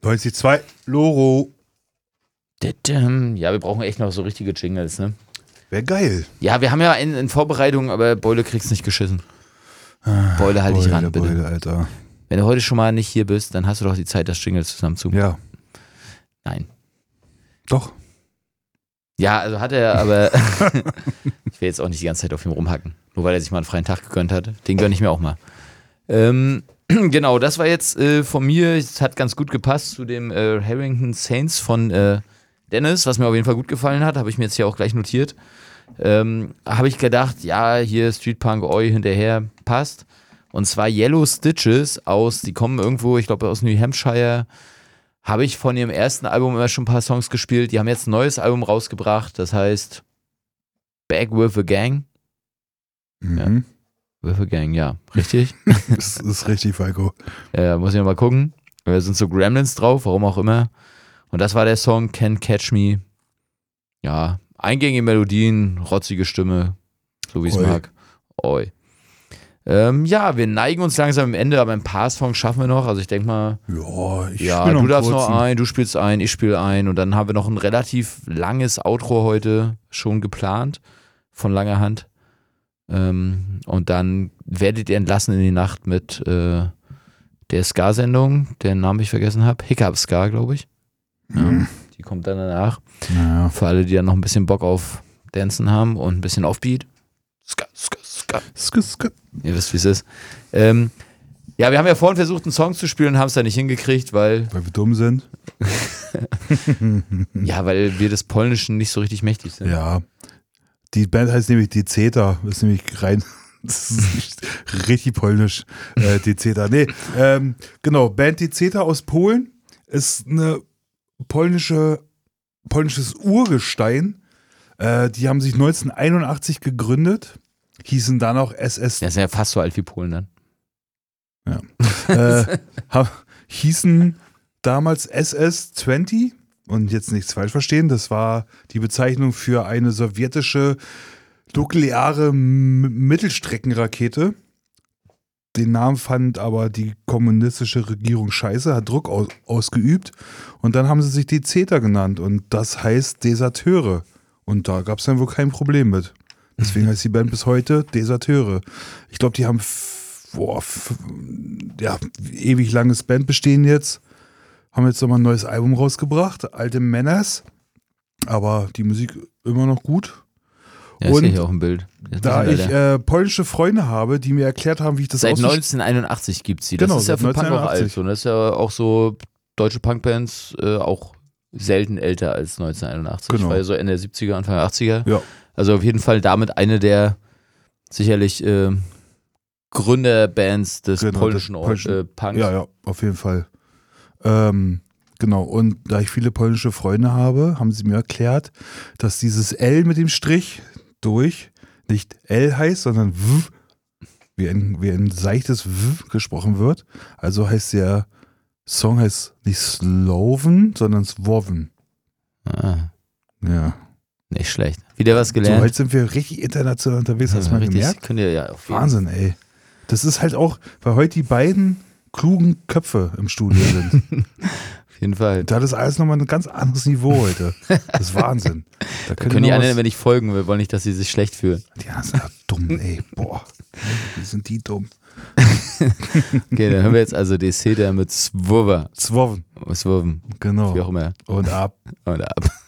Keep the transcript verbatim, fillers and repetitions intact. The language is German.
neunzig Komma zwei Loro. Ja, wir brauchen echt noch so richtige Jingles, ne? Wäre geil. Ja, wir haben ja in, in Vorbereitung, aber Beule kriegt's nicht geschissen. Ah, Beule, halt dich ran, bitte. Beule, Alter. Wenn du heute schon mal nicht hier bist, dann hast du doch die Zeit, das Jingles zusammen zu. Ja. Nein. Doch. Ja, also hat er, aber ich will jetzt auch nicht die ganze Zeit auf ihm rumhacken. Nur weil er sich mal einen freien Tag gegönnt hat. Den gönne ich mir auch mal. Ähm, genau, das war jetzt äh, von mir. Es hat ganz gut gepasst zu dem äh, Harrington Saints von äh, Dennis, was mir auf jeden Fall gut gefallen hat. Habe ich mir jetzt hier auch gleich notiert. Ähm, habe ich gedacht, ja, hier Street Punk, Oi, hinterher, passt. Und zwar Yellow Stitches aus, die kommen irgendwo, ich glaube aus New Hampshire. Habe ich von ihrem ersten Album immer schon ein paar Songs gespielt. Die haben jetzt ein neues Album rausgebracht, das heißt Back with a Gang. Mhm. Ja. With a Gang, ja. Richtig? Das ist richtig, Falco. Ja, muss ich mal gucken. Da sind so Gremlins drauf, warum auch immer. Und das war der Song Can't Catch Me. Ja, eingängige Melodien, rotzige Stimme, so wie ich es mag. Oi. Ähm, ja, wir neigen uns langsam am Ende, aber ein paar Songs schaffen wir noch. Also ich denke mal, ja, ich ja, du darfst noch ein, du spielst ein, ich spiele ein. Und dann haben wir noch ein relativ langes Outro heute schon geplant, von langer Hand. Ähm, und dann werdet ihr entlassen in die Nacht mit äh, der Ska-Sendung, deren Namen ich vergessen habe. Hiccup Ska, glaube ich. Ja, mhm. Die kommt dann danach. Ja. Für alle, die dann noch ein bisschen Bock auf Dancen haben und ein bisschen Offbeat. Ska, Ska, Ska. Ska, Ska. Ihr wisst, wie es ist. Ähm, ja, wir haben ja vorhin versucht, einen Song zu spielen und haben es da nicht hingekriegt, weil... Weil wir dumm sind? Ja, weil wir des Polnischen nicht so richtig mächtig sind. Ja. Die Band heißt nämlich Die Zeta. Das ist nämlich rein... Das ist richtig polnisch. Äh, Die Zeta. Nee, ähm, genau. Band Die Zeta aus Polen ist eine polnische, polnisches Urgestein. Äh, die haben sich neunzehnhunderteinundachtzig gegründet. Hießen dann auch S S. Ja, sind ja fast so alt wie Polen dann. Ja. äh, hab, hießen damals S S zwanzig und jetzt nichts falsch verstehen, das war die Bezeichnung für eine sowjetische nukleare M- Mittelstreckenrakete. Den Namen fand aber die kommunistische Regierung scheiße, hat Druck aus- ausgeübt und dann haben sie sich die Zeta genannt und das heißt Deserteure und da gab es dann wohl kein Problem mit. Deswegen heißt die Band bis heute Deserteure. Ich glaube, die haben f- boah, f- ja, ewig langes Bandbestehen jetzt. Haben jetzt nochmal ein neues Album rausgebracht, Alte Männers. Aber die Musik immer noch gut. Ja, das sehe ich auch im Bild. Da ich äh, polnische Freunde habe, die mir erklärt haben, wie ich das Seit ausspreche. neunzehnhunderteinundachtzig gibt es sie. Das Genau, ist ja für Punk auch alt. neunzehnhunderteinundachtzig. Und das ist ja auch so, deutsche Punkbands äh, auch selten älter als neunzehnhunderteinundachtzig. Genau. War ja so Ende der siebziger, Anfang der achtziger. Ja. Also auf jeden Fall damit eine der sicherlich äh, Gründerbands des Genau, polnischen, des polnischen äh, Punks. Ja, ja, auf jeden Fall. Ähm, genau, und da ich viele polnische Freunde habe, haben sie mir erklärt, dass dieses L mit dem Strich durch nicht L heißt, sondern W, wie ein, wie ein seichtes W gesprochen wird. Also heißt der Song heißt nicht Sloven, sondern Swoven. Ah, Ja. nicht schlecht. Wieder was So, gelernt. heute sind wir richtig international unterwegs, hast du mal richtig, gemerkt? könnt ihr ja auf jeden Wahnsinn, ey. Das ist halt auch, weil heute die beiden klugen Köpfe im Studio sind. Auf jeden Fall. Da ist alles nochmal ein ganz anderes Niveau heute. Das ist Wahnsinn. Da Können die noch anderen was- aber nicht folgen, wir wollen nicht, dass sie sich schlecht fühlen. Ja, sind ja dumm, ey. Boah. Wie sind die dumm? Okay, dann hören wir jetzt also die Cedar mit Swover. Zwoven. Swoven, Genau. wie auch immer. Und ab. Und ab.